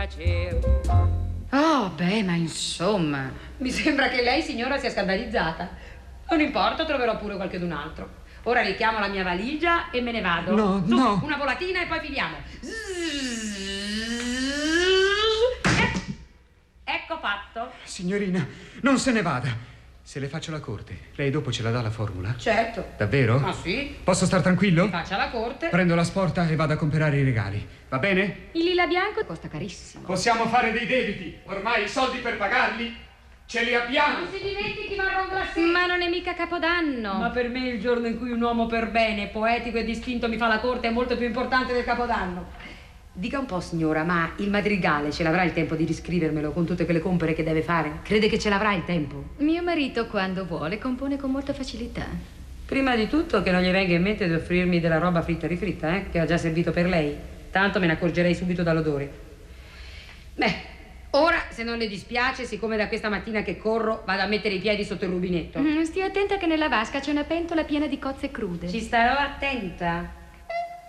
piacere. Oh, beh, ma insomma. Mi sembra che lei, signora, sia scandalizzata. Non importa, troverò pure qualchedun altro. Ora richiamo la mia valigia e me ne vado. No, Su, no. una volatina e poi finiamo. Ecco fatto. Signorina, non se ne vada. Se le faccio la corte, lei dopo ce la dà la formula? Certo. Davvero? Ma sì. Posso star tranquillo? Faccia la corte. Prendo la sporta e vado a comprare i regali. Va bene? Il lila bianco costa carissimo. Possiamo fare dei debiti. Ormai i soldi per pagarli ce li abbiamo. Non si dimentichi Marron Glacé. Ma non è mica Capodanno. Ma per me il giorno in cui un uomo per bene, poetico e distinto mi fa la corte è molto più importante del Capodanno. Dica un po', signora, ma il madrigale ce l'avrà il tempo di riscrivermelo con tutte quelle compere che deve fare? Crede che ce l'avrà il tempo? Mio marito, quando vuole, compone con molta facilità. Prima di tutto che non gli venga in mente di offrirmi della roba fritta e rifritta, che ho già servito per lei. Tanto me ne accorgerei subito dall'odore. Beh, ora, se non le dispiace, siccome da questa mattina che corro, vado a mettere i piedi sotto il rubinetto. Stia attenta che nella vasca c'è una pentola piena di cozze crude. Ci starò attenta.